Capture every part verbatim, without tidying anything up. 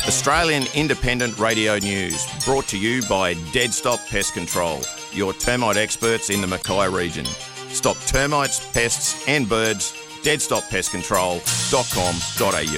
Australian Independent Radio News, brought to you by Dead Stop Pest Control, your termite experts in the Mackay region. Stop termites, pests and birds. dead stop pest control dot com dot a u.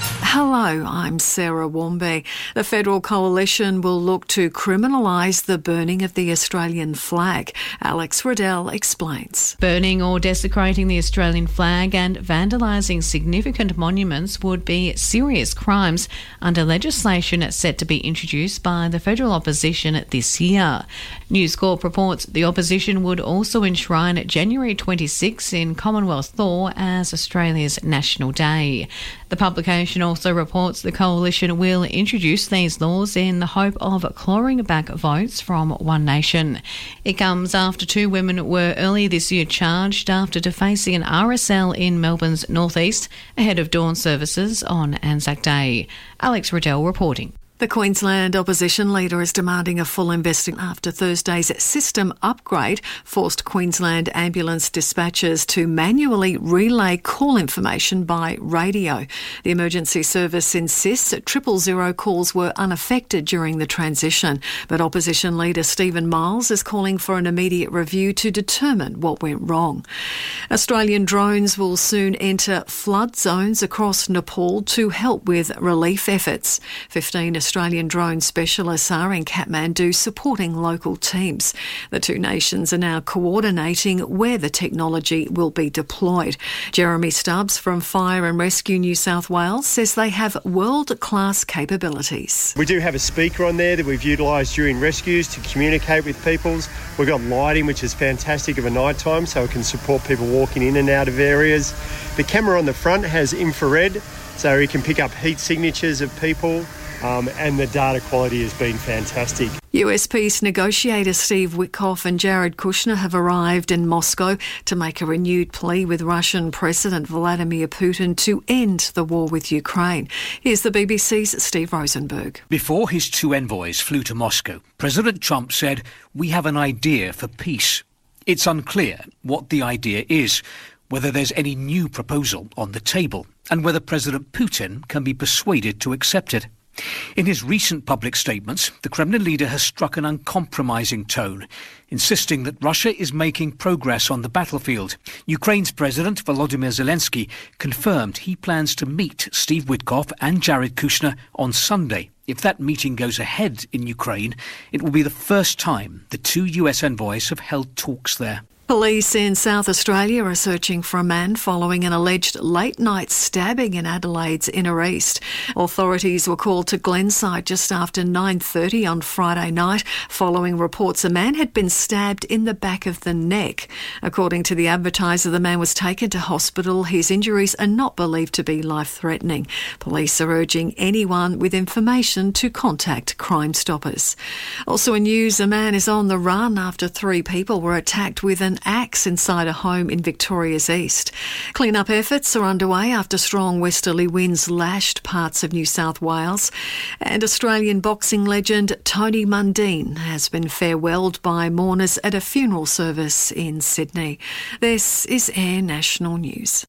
Hello, I'm Sarah Warmby. The Federal Coalition will look to criminalise the burning of the Australian flag. Alex Riddell explains. Burning or desecrating the Australian flag and vandalising significant monuments would be serious crimes under legislation set to be introduced by the federal opposition this year. News Corp reports the opposition would also enshrine January twenty-sixth in Commonwealth law as Australia's National Day. The publication also reports the coalition will introduce these laws in the hope of clawing back votes from One Nation. It comes after two women were earlier this year charged after defacing an R S L in Melbourne's northeast ahead of dawn services on Anzac Day. Alex Riddell reporting. The Queensland opposition leader is demanding a full investigation after Thursday's system upgrade forced Queensland ambulance dispatchers to manually relay call information by radio. The emergency service insists that triple zero calls were unaffected during the transition, but opposition leader Stephen Miles is calling for an immediate review to determine what went wrong. Australian drones will soon enter flood zones across Nepal to help with relief efforts. Fifteen Australian drone specialists are in Kathmandu supporting local teams. The two nations are now coordinating where the technology will be deployed. Jeremy Stubbs from Fire and Rescue New South Wales says they have world-class capabilities. We do have a speaker on there that we've utilised during rescues to communicate with people. We've got lighting, which is fantastic of a night time, so it can support people walking in and out of areas. The camera on the front has infrared, so it can pick up heat signatures of people. Um, and the data quality has been fantastic. U S peace negotiators Steve Witkoff and Jared Kushner have arrived in Moscow to make a renewed plea with Russian President Vladimir Putin to end the war with Ukraine. Here's the B B C's Steve Rosenberg. Before his two envoys flew to Moscow, President Trump said, "We have an idea for peace." It's unclear what the idea is, whether there's any new proposal on the table, and whether President Putin can be persuaded to accept it. In his recent public statements, the Kremlin leader has struck an uncompromising tone, insisting that Russia is making progress on the battlefield. Ukraine's President Volodymyr Zelensky confirmed he plans to meet Steve Witkoff and Jared Kushner on Sunday. If that meeting goes ahead in Ukraine, it will be the first time the two U S envoys have held talks there. Police in South Australia are searching for a man following an alleged late-night stabbing in Adelaide's Inner East. Authorities were called to Glenside just after nine thirty on Friday night, following reports a man had been stabbed in the back of the neck. According to the Advertiser, the man was taken to hospital. His injuries are not believed to be life-threatening. Police are urging anyone with information to contact Crime Stoppers. Also in news, a man is on the run after three people were attacked with an axe inside a home in Victoria's East. Clean-up efforts are underway after strong westerly winds lashed parts of New South Wales. And Australian boxing legend Tony Mundine has been farewelled by mourners at a funeral service in Sydney. This is Air National News.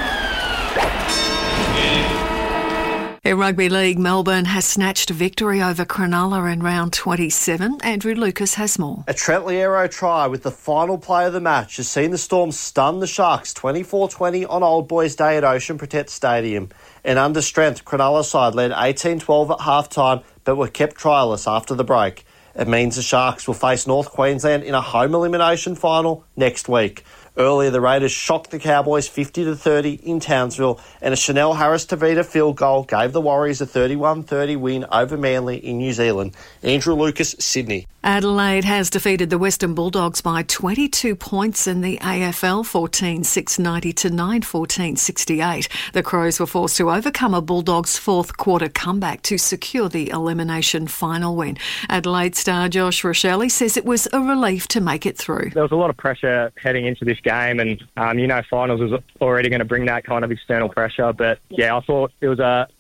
In Rugby League, Melbourne has snatched a victory over Cronulla in round twenty-seven. Andrew Lucas has more. A Trent Liero try with the final play of the match has seen the Storm stun the Sharks twenty-four twenty on Old Boys Day at Ocean Protect Stadium. An under-strength Cronulla side led eighteen twelve at half-time but were kept tryless after the break. It means the Sharks will face North Queensland in a home elimination final next week. Earlier, the Raiders shocked the Cowboys fifty to thirty in Townsville, and a Chanel Harris-Tavita field goal gave the Warriors a thirty-one thirty win over Manly in New Zealand. Andrew Lucas, Sydney. Adelaide has defeated the Western Bulldogs by twenty-two points in the A F L, fourteen six ninety to nine fourteen sixty-eight. The Crows were forced to overcome a Bulldogs fourth quarter comeback to secure the elimination final win. Adelaide star Josh Rochelle says it was a relief to make it through. There was a lot of pressure heading into this game, and um, you know finals was already going to bring that kind of external pressure, but yeah, I thought it was a, a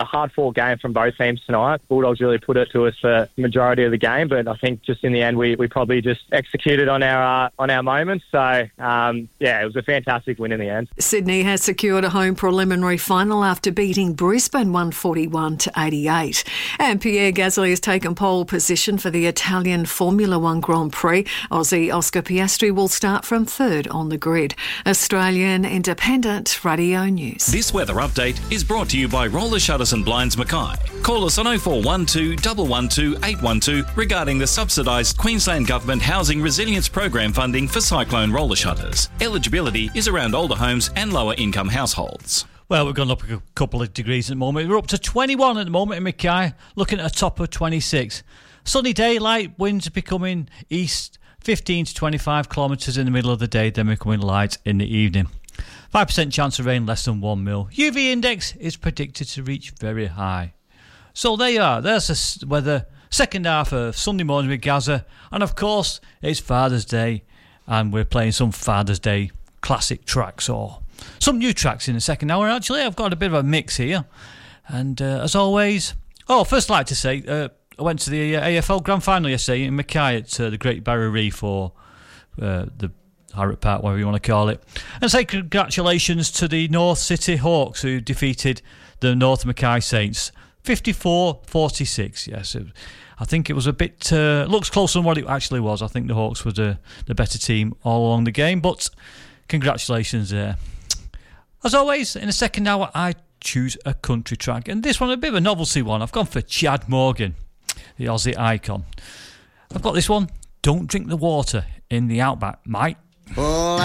hard-fought game from both teams tonight. Bulldogs really put it to us for the majority of the game, but I think just in the end we, we probably just executed on our uh, on our moments. So, um, yeah, it was a fantastic win in the end. Sydney has secured a home preliminary final after beating Brisbane one forty-one to eighty-eight. And Pierre Gasly has taken pole position for the Italian Formula One Grand Prix. Aussie Oscar Piastri will start from third on the grid. Australian Independent Radio News. This weather update is brought to you by Roller Shutters and Blinds Mackay. Call us on oh four one two, one one two, eight one two regarding the subsidised Queensland Government Housing Resilience Program funding for cyclone roller shutters. Eligibility is around older homes and lower income households. Well, we've gone up a couple of degrees at the moment. We're up to twenty-one at the moment in Mackay, looking at a top of twenty-six. Sunny daylight, winds are becoming east, fifteen to twenty-five kilometres in the middle of the day, then becoming light in the evening. five percent chance of rain, less than one mil. U V index is predicted to reach very high. So there you are. There's the weather. Second half of Sunday Morning with Gazza. And of course, it's Father's Day. And we're playing some Father's Day classic tracks or some new tracks in the second hour. Actually, I've got a bit of a mix here. And uh, as always... Oh, first I'd like to say, uh, I went to the uh, A F L Grand Final yesterday in Mackay at uh, the Great Barrier Reef for uh, the... Harrop Park, whatever you want to call it, and say congratulations to the North City Hawks who defeated the North Mackay Saints fifty-four forty-six. Yes, it, I think it was a bit uh, looks closer than what it actually was. I think the Hawks were the, the better team all along the game, but congratulations there. As always, in the second hour I choose a country track, and this one a bit of a novelty one. I've gone for Chad Morgan, the Aussie icon. I've got this one, Don't Drink the Water in the Outback, mate. Oh,